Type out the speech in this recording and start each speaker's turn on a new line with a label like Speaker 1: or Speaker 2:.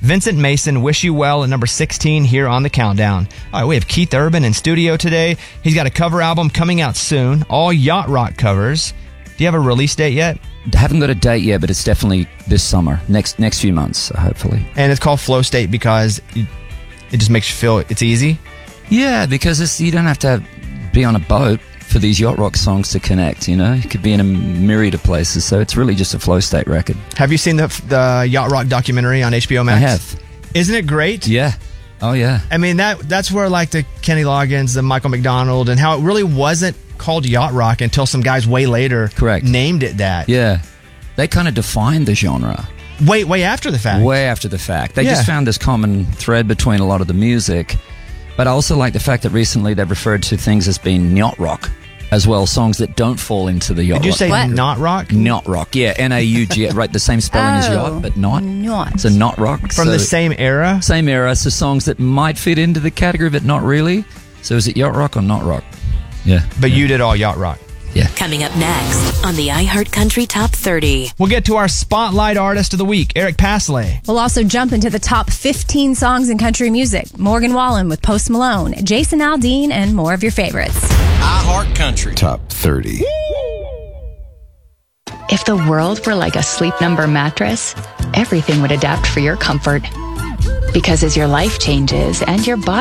Speaker 1: Vincent Mason, Wish You Well at number 16 here on the countdown. All right, we have Keith Urban in studio today. He's got a cover album coming out soon, all yacht rock covers. Do you have a release date yet?
Speaker 2: I haven't got a date yet, but it's definitely this summer, next few months, hopefully.
Speaker 1: And it's called Flow State because it just makes you feel it's easy?
Speaker 2: Yeah, because you don't have to be on a boat for these yacht rock songs to connect, you know? You could be in a myriad of places, so it's really just a flow state record.
Speaker 1: Have you seen the yacht rock documentary on HBO Max?
Speaker 2: I have.
Speaker 1: Isn't it great?
Speaker 2: Yeah. Oh, yeah.
Speaker 1: I mean, that's where like the Kenny Loggins, the Michael McDonald, and how it really wasn't called yacht rock until some guys way later named it that.
Speaker 2: Yeah. They kind of defined the genre.
Speaker 1: Way after the fact.
Speaker 2: Way after the fact. They just found this common thread between a lot of the music. But I also like the fact that recently they've referred to things as being yacht rock as well, songs that don't fall into the yacht rock.
Speaker 1: Did you say not rock?
Speaker 2: Yacht rock, yeah. N-A-U-G, right, the same spelling as yacht, but not.
Speaker 3: Not.
Speaker 2: So not rock.
Speaker 1: From the same era?
Speaker 2: Same era, so songs that might fit into the category, but not really. So is it yacht rock or not rock? Yeah.
Speaker 1: But you did all yacht rock.
Speaker 2: Yeah.
Speaker 4: Coming up next on the iHeart Country Top 30.
Speaker 1: We'll get to our Spotlight Artist of the Week, Eric Pasley.
Speaker 3: We'll also jump into the top 15 songs in country music. Morgan Wallen with Post Malone, Jason Aldean, and more of your favorites.
Speaker 5: iHeart Country Top 30.
Speaker 6: If the world were like a Sleep Number mattress, everything would adapt for your comfort. Because as your life changes and your body